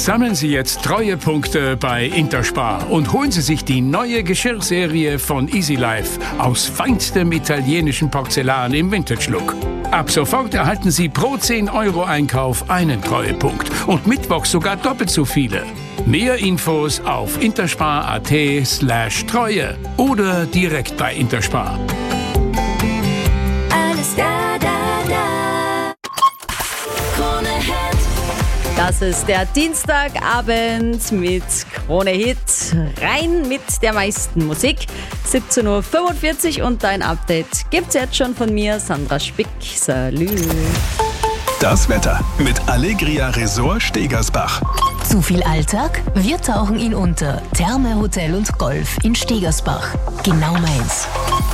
Sammeln Sie jetzt Treuepunkte bei Interspar und holen Sie sich die neue Geschirrserie von Easy Life aus feinstem italienischen Porzellan im Vintage-Look. Ab sofort erhalten Sie pro 10 € Einkauf einen Treuepunkt und mittwochs sogar doppelt so viele. Mehr Infos auf interspar.at/Treue oder direkt bei Interspar. Alles da. Krone Hit. Das ist der Dienstagabend mit Krone Hit. Rein mit der meisten Musik. 17:45 Uhr und ein Update gibt's jetzt schon von mir, Sandra Spick. Salü. Das Wetter mit Allegria Resort Stegersbach. Zu viel Alltag? Wir tauchen ihn unter. Therme, Hotel und Golf in Stegersbach. Genau meins.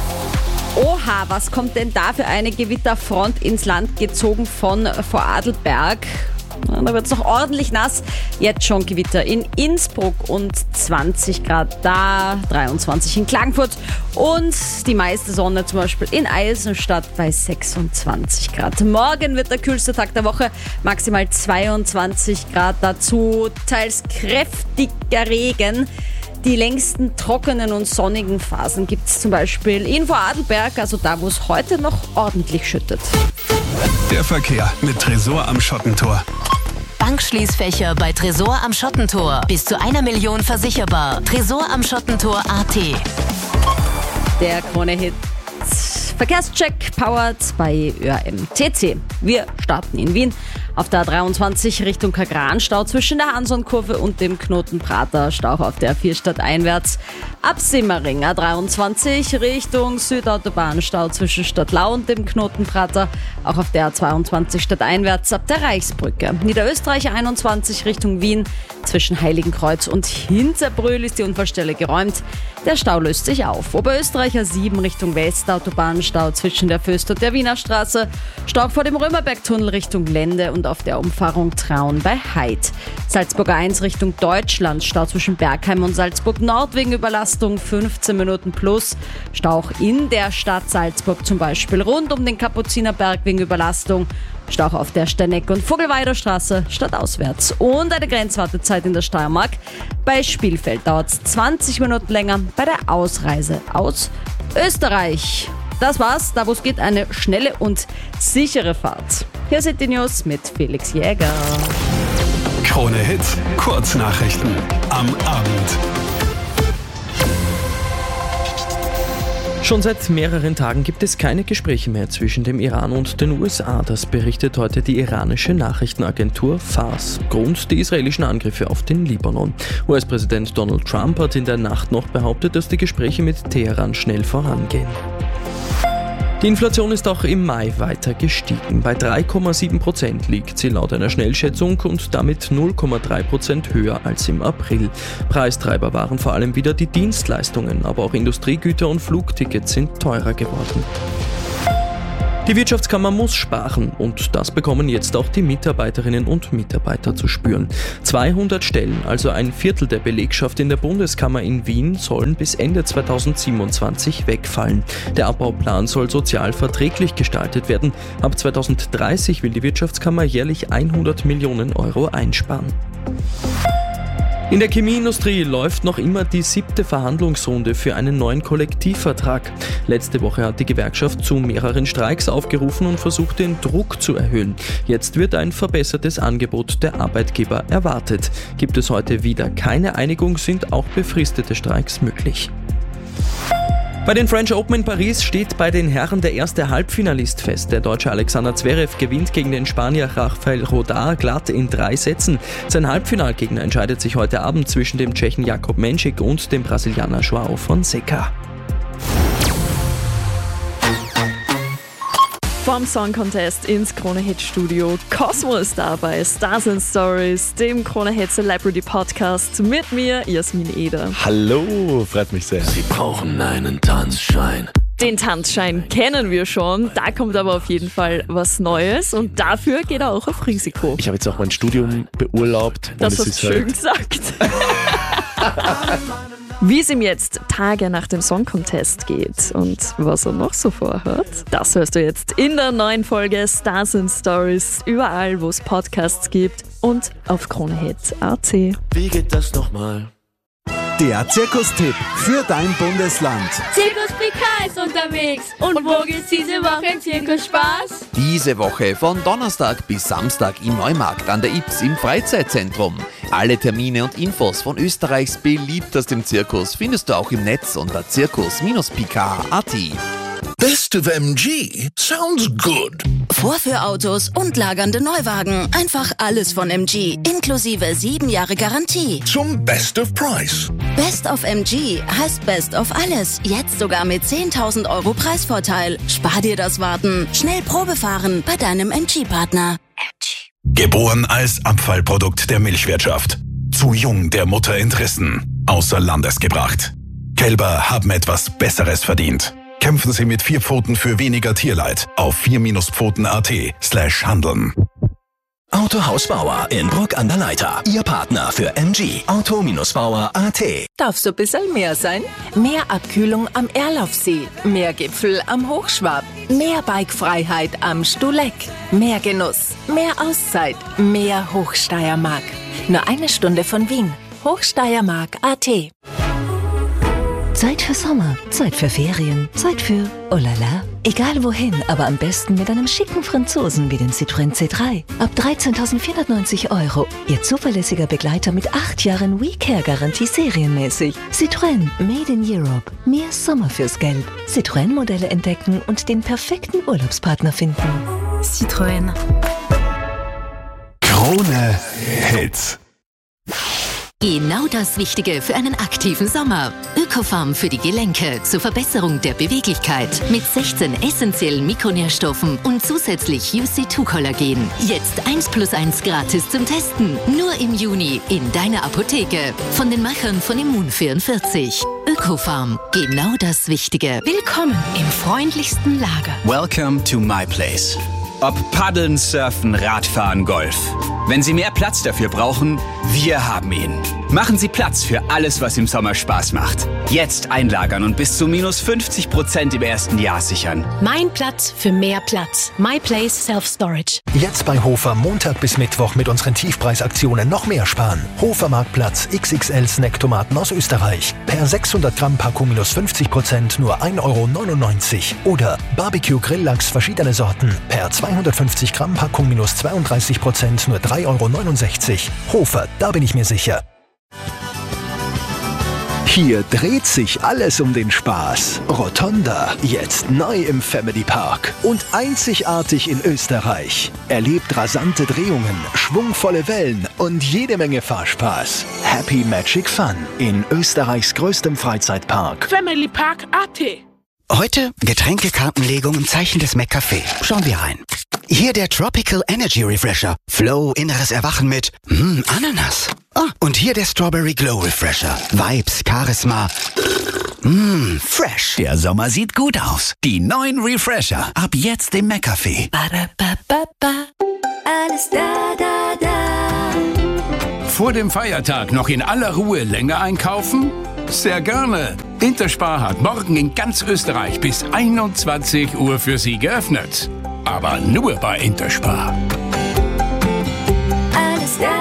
Oha, was kommt denn da für eine Gewitterfront ins Land gezogen von Vorarlberg? Da wird es noch ordentlich nass. Jetzt schon Gewitter in Innsbruck und 20 Grad da, 23 in Klagenfurt und die meiste Sonne zum Beispiel in Eisenstadt bei 26 Grad. Morgen wird der kühlste Tag der Woche, maximal 22 Grad, dazu teils kräftiger Regen. Die längsten trockenen und sonnigen Phasen gibt es zum Beispiel in Vorarlberg, also da, wo es heute noch ordentlich schüttet. Der Verkehr mit Tresor am Schottentor. Bankschließfächer bei Tresor am Schottentor. Bis zu 1 Million versicherbar. Tresor am Schottentor.at. Der Krone-Hit Verkehrscheck powered bei ÖAM-TC. Wir starten in Wien. Auf der A23 Richtung Kagran-Stau zwischen der Hansonkurve und dem Knoten Prater. Stau auf der A4 stadteinwärts. Ab Simmering A23 Richtung Südautobahn. Stau zwischen Stadtlau und dem Knoten Prater. Auch auf der A22 stadteinwärts ab der Reichsbrücke. Niederösterreich 21 Richtung Wien. Zwischen Heiligenkreuz und Hinterbrühl ist die Unfallstelle geräumt. Der Stau löst sich auf. Oberösterreicher 7 Richtung Westautobahn-Stau zwischen der Föst und der Wiener Straße. Stau vor dem Römerbergtunnel Richtung Lende und auf der Umfahrung Traun bei Heid. Salzburger 1 Richtung Deutschland. Stau zwischen Bergheim und Salzburg Nord wegen Überlastung 15 Minuten plus. Stau auch in der Stadt Salzburg zum Beispiel rund um den Kapuzinerberg wegen Überlastung. Stau auf der Steineck- und Vogelweider Straße stadtauswärts. Und eine Grenzwartezeit in der Steiermark. Bei Spielfeld dauert es 20 Minuten länger bei der Ausreise aus Österreich. Das war's, da wo es geht, eine schnelle und sichere Fahrt. Hier sind die News mit Felix Jäger. Krone Hit, Kurznachrichten am Abend. Schon seit mehreren Tagen gibt es keine Gespräche mehr zwischen dem Iran und den USA. Das berichtet heute die iranische Nachrichtenagentur Fars. Grund die israelischen Angriffe auf den Libanon. US-Präsident Donald Trump hat in der Nacht noch behauptet, dass die Gespräche mit Teheran schnell vorangehen. Die Inflation ist auch im Mai weiter gestiegen. Bei 3,7% liegt sie laut einer Schnellschätzung und damit 0,3% höher als im April. Preistreiber waren vor allem wieder die Dienstleistungen, aber auch Industriegüter und Flugtickets sind teurer geworden. Die Wirtschaftskammer muss sparen und das bekommen jetzt auch die Mitarbeiterinnen und Mitarbeiter zu spüren. 200 Stellen, also ein Viertel der Belegschaft in der Bundeskammer in Wien, sollen bis Ende 2027 wegfallen. Der Abbauplan soll sozial verträglich gestaltet werden. Ab 2030 will die Wirtschaftskammer jährlich 100 Millionen € einsparen. In der Chemieindustrie läuft noch immer die 7. Verhandlungsrunde für einen neuen Kollektivvertrag. Letzte Woche hat die Gewerkschaft zu mehreren Streiks aufgerufen und versucht, den Druck zu erhöhen. Jetzt wird ein verbessertes Angebot der Arbeitgeber erwartet. Gibt es heute wieder keine Einigung, sind auch befristete Streiks möglich. Bei den French Open in Paris steht bei den Herren der erste Halbfinalist fest. Der Deutsche Alexander Zverev gewinnt gegen den Spanier Rafael Rodar glatt in 3 Sätzen. Sein Halbfinalgegner entscheidet sich heute Abend zwischen dem Tschechen Jakub Menšík und dem Brasilianer João Fonseca. Vom Song Contest ins Krone Hit Studio. Cosmo ist da bei Stars and Stories, dem Krone Hit Celebrity Podcast mit mir, Jasmin Eder. Hallo, freut mich sehr. Sie brauchen einen Tanzschein. Den Tanzschein kennen wir schon, da kommt aber auf jeden Fall was Neues und dafür geht er auch auf Risiko. Ich habe jetzt auch mein Studium beurlaubt. Das hast du schön gesagt. Wie es ihm jetzt Tage nach dem Song Contest geht und was er noch so vorhat, das hörst du jetzt in der neuen Folge Stars and Stories, überall wo es Podcasts gibt und auf KroneHit.at. Wie geht das nochmal? Der Zirkustipp für dein Bundesland. Zirkus PK ist unterwegs. Und wo geht's diese Woche in Zirkusspaß? Diese Woche von Donnerstag bis Samstag im Neumarkt an der Ips im Freizeitzentrum. Alle Termine und Infos von Österreichs beliebtestem Zirkus findest du auch im Netz unter zirkus-pk.at. Best of MG sounds good. Vorführautos und lagernde Neuwagen. Einfach alles von MG, inklusive 7 Jahre Garantie. Zum Best of Price. Best of MG heißt Best of alles. Jetzt sogar mit 10.000 Euro Preisvorteil. Spar dir das Warten. Schnell Probe fahren bei deinem MG-Partner. Geboren als Abfallprodukt der Milchwirtschaft. Zu jung der Mutter entrissen. Außer Landes gebracht. Kälber haben etwas Besseres verdient. Kämpfen Sie mit 4 Pfoten für weniger Tierleid auf 4-pfoten.at/handeln. Autohaus Bauer in Bruck an der Leitha. Ihr Partner für MG. Auto-Bauer.at. Darf so ein bisschen mehr sein? Mehr Abkühlung am Erlaufsee. Mehr Gipfel am Hochschwab. Mehr Bikefreiheit am Stuleck. Mehr Genuss. Mehr Auszeit. Mehr Hochsteiermark. Nur 1 Stunde von Wien. Hochsteiermark.at. Zeit für Sommer, Zeit für Ferien, Zeit für oh la la. Egal wohin, aber am besten mit einem schicken Franzosen wie dem Citroën C3. Ab 13.490 €. Ihr zuverlässiger Begleiter mit 8 Jahren WeCare-Garantie serienmäßig. Citroën, made in Europe. Mehr Sommer fürs Geld. Citroën-Modelle entdecken und den perfekten Urlaubspartner finden. Citroën. Krone Hits. Genau das Wichtige für einen aktiven Sommer. Ökofarm für die Gelenke zur Verbesserung der Beweglichkeit mit 16 essentiellen Mikronährstoffen und zusätzlich UC2-Kollagen. Jetzt 1+1 gratis zum Testen. Nur im Juni in deiner Apotheke. Von den Machern von Immun44. Ökofarm. Genau das Wichtige. Willkommen im freundlichsten Lager. Welcome to my place. Ob Paddeln, Surfen, Radfahren, Golf. Wenn Sie mehr Platz dafür brauchen, wir haben ihn. Machen Sie Platz für alles, was im Sommer Spaß macht. Jetzt einlagern und bis zu -50% im ersten Jahr sichern. Mein Platz für mehr Platz. My Place Self-Storage. Jetzt bei Hofer Montag bis Mittwoch mit unseren Tiefpreisaktionen noch mehr sparen. Hofer Marktplatz XXL Snacktomaten aus Österreich. Per 600 Gramm Packung -50% nur 1,99 € Oder Barbecue Grilllachs verschiedene Sorten. Per 250 Gramm Packung -32% nur 3,69 €. Hofer, da bin ich mir sicher. Hier dreht sich alles um den Spaß. Rotonda, jetzt neu im Family Park und einzigartig in Österreich. Erlebt rasante Drehungen, schwungvolle Wellen und jede Menge Fahrspaß. Happy Magic Fun in Österreichs größtem Freizeitpark. Family Park AT. Heute Getränkekartenlegung im Zeichen des McCafé. Schauen wir rein. Hier der Tropical Energy Refresher. Flow, inneres Erwachen mit Ananas. Und hier der Strawberry Glow Refresher. Vibes, Charisma. Fresh. Der Sommer sieht gut aus. Die neuen Refresher. Ab jetzt im McCafé. Alles da. Vor dem Feiertag noch in aller Ruhe länger einkaufen? Sehr gerne. Interspar hat morgen in ganz Österreich bis 21 Uhr für Sie geöffnet. Aber nur bei Interspar. Alles da.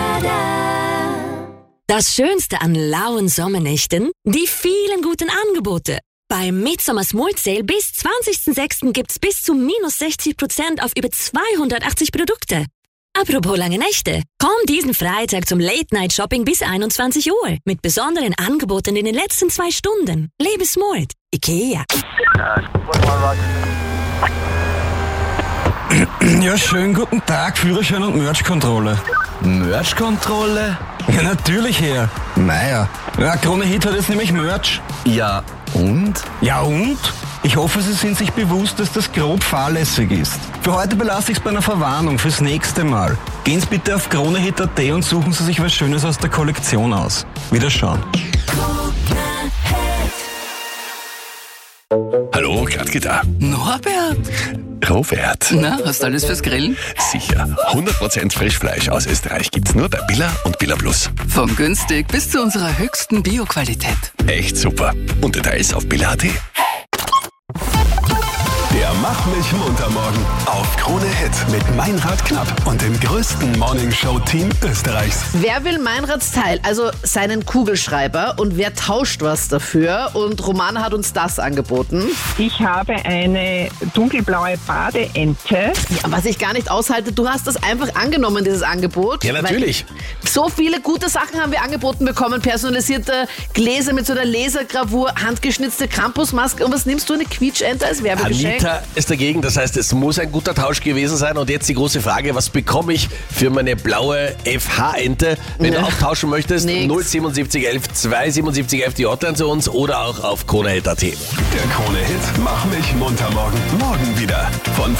Das Schönste an lauen Sommernächten? Die vielen guten Angebote. Beim Midsummer Small Sale bis 20.06. gibt's bis zu -60% auf über 280 Produkte. Apropos lange Nächte. Komm diesen Freitag zum Late-Night-Shopping bis 21 Uhr mit besonderen Angeboten in den letzten 2 Stunden. Lebe smart. IKEA. Ja, schönen guten Tag, Führerschein und Merch-Kontrolle. Merch-Kontrolle? Ja, natürlich, Herr. Naja, KroneHit hat jetzt nämlich Merch. Ja, und? Ja, und? Ich hoffe, Sie sind sich bewusst, dass das grob fahrlässig ist. Für heute belasse ich es bei einer Verwarnung fürs nächste Mal. Gehen Sie bitte auf KroneHit.at und suchen Sie sich was Schönes aus der Kollektion aus. Wiederschauen. Hallo, Katka. Norbert? Rohwert. Na, hast du alles fürs Grillen? Sicher. 100% Frischfleisch aus Österreich gibt's nur bei Billa und Billa Plus. Von günstig bis zu unserer höchsten Bio-Qualität. Echt super. Und Details auf billa.at. Der Mach mich munter morgen auf Krone Hit mit Meinrad Knapp und dem größten Morningshow-Team Österreichs. Wer will Meinrads Teil, also seinen Kugelschreiber, und wer tauscht was dafür? Und Romana hat uns das angeboten. Ich habe eine dunkelblaue Badeente. Ja, was ich gar nicht aushalte, du hast das einfach angenommen, dieses Angebot. Ja, natürlich. So viele gute Sachen haben wir angeboten bekommen. Personalisierte Gläser mit so einer Lasergravur, handgeschnitzte Campusmaske. Und was nimmst du, eine Quietschente als Werbegeschenk? Anita ist dagegen, das heißt, es muss ein guter Tausch gewesen sein. Und jetzt die große Frage, was bekomme ich für meine blaue FH-Ente? Wenn du auch tauschen möchtest, 07711 27711 die Hotline zu uns oder auch auf KroneHit.at. Der Krone Hit Mach mich munter morgen. Morgen wieder von